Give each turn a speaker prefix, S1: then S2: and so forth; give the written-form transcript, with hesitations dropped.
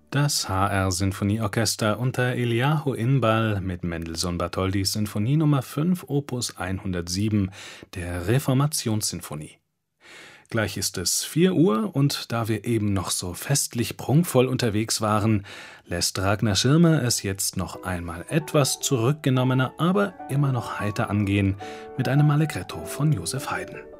S1: Das HR-Sinfonieorchester unter Eliahu Inbal mit Mendelssohn-Bartholdys Sinfonie Nummer 5 Opus 107 der Reformationssinfonie. Gleich ist es 4 Uhr und da wir eben noch so festlich prunkvoll unterwegs waren, lässt Ragnar Schirmer es jetzt noch einmal etwas zurückgenommener, aber immer noch heiter angehen mit einem Allegretto von Joseph Haydn.